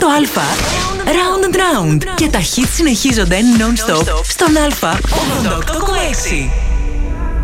Στο Α, Round and Round. Και τα hits συνεχίζονται non-stop στον Α 88,6.